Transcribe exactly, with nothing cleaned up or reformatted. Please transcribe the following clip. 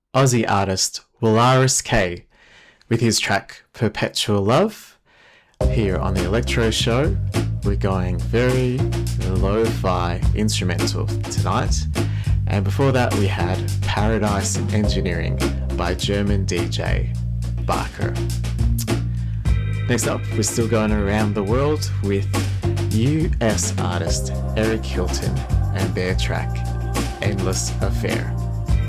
Aussie artist Willaris K with his track Perpetual Love. Here on the Electro Show, we're going very lo-fi instrumental tonight. And before that, we had Paradise Engineering by German D J Barker. Next up, we're still going around the world with U S artist Eric Hilton and their track Endless Affair.